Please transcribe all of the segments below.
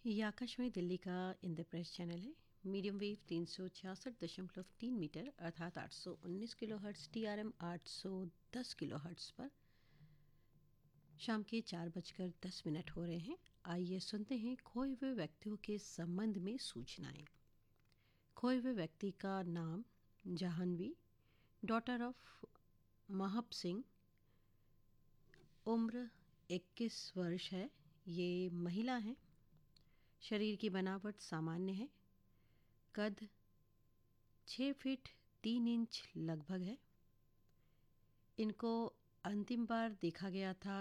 ये आकाशवाणी दिल्ली का इंद्रप्रस्थ चैनल है। मीडियम वेव 366.3 मीटर अर्थात 819 kilo hertz, TRM 810 kilo hertz पर शाम के 4:10 हो रहे हैं। आइए सुनते हैं खोए हुए व्यक्तियों के संबंध में सूचनाएं। खोए हुए व्यक्ति का नाम जाह्नवी, डॉटर ऑफ महब सिंह, उम्र 21 वर्ष है। ये महिला हैं। शरीर की बनावट सामान्य है। कद 6 फीट 3 इंच लगभग है। इनको अंतिम बार देखा गया था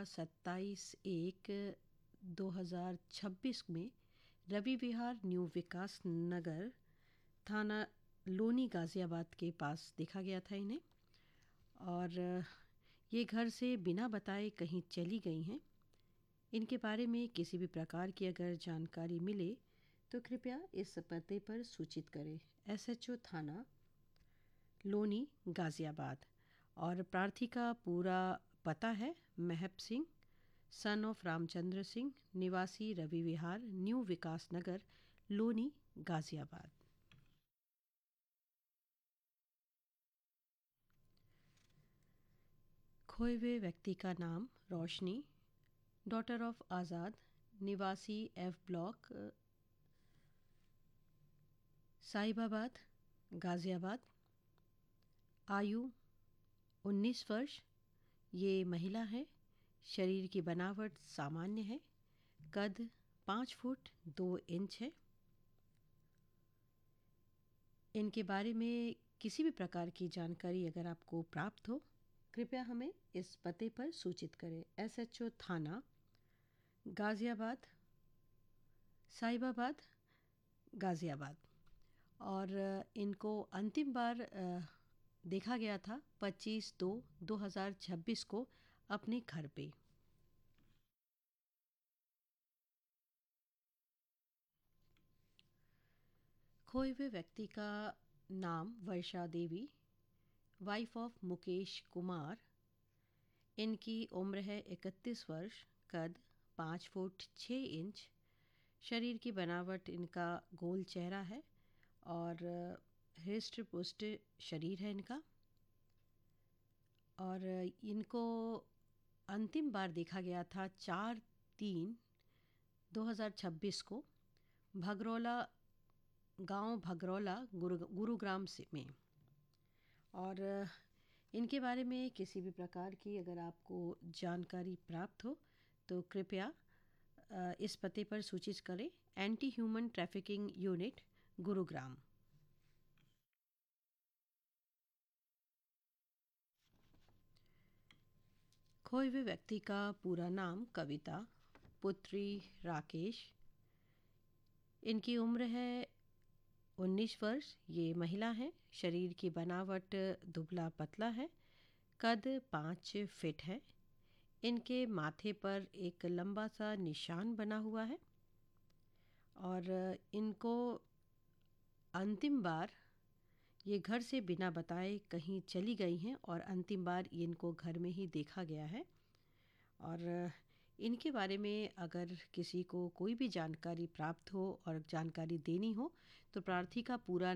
27/1/2026 में रवि विहार, न्यू विकास नगर, थाना लोनी, गाज़ियाबाद के पास देखा गया था इन्हें। और ये घर से बिना बताए कहीं चली गई हैं। इनके बारे में किसी भी प्रकार की अगर जानकारी मिले तो कृपया इस पते पर सूचित करें। SHO थाना लोनी, गाज़ियाबाद। और प्रार्थी का पूरा पता है महब सिंह, सन ऑफ रामचंद्र सिंह, निवासी रवि विहार, न्यू विकास नगर, लोनी, गाज़ियाबाद। खोए हुए व्यक्ति का नाम रोशनी, डॉटर ऑफ आज़ाद, निवासी F ब्लॉक, साहिबाबाद, गाज़ियाबाद। आयु 19 वर्ष। ये महिला है। शरीर की बनावट सामान्य है। कद 5 फुट 2 इंच है। इनके बारे में किसी भी प्रकार की जानकारी अगर आपको प्राप्त हो कृपया हमें इस पते पर सूचित करें। SHO थाना गाज़ियाबाद, साहिबाबाद, गाज़ियाबाद। और इनको अंतिम बार देखा गया था 25/2/2026 को अपने घर पे। खोए हुए व्यक्ति का नाम वर्षा देवी, वाइफ ऑफ मुकेश कुमार। इनकी उम्र है 31 वर्ष। कद 5 फुट 6 इंच। शरीर की बनावट इनका गोल चेहरा है और हृष्ट पुष्ट शरीर है इनका। और इनको अंतिम बार देखा गया था 4/3/2026 को भगरौला गांव, भगरौला, गुरुग्राम से में। और इनके बारे में किसी भी प्रकार की अगर आपको जानकारी प्राप्त हो तो कृपया इस पते पर सूचित करें। Anti human trafficking unit, Gurugram. खोए हुए व्यक्ति का पूरा नाम कविता, पुत्री राकेश। इनकी उम्र है 19 वर्ष। ये महिला है। शरीर की बनावट दुबला पतला है। कद 5 फीट है। इनके माथे पर एक लंबा सा निशान बना हुआ है। और इनको अंतिम बार ये घर से बिना बताए कहीं चली गई हैं और अंतिम बार इनको घर में ही देखा गया है। और इनके बारे में अगर किसी को कोई भी जानकारी प्राप्त हो और जानकारी देनी हो तो प्रार्थी का पूरा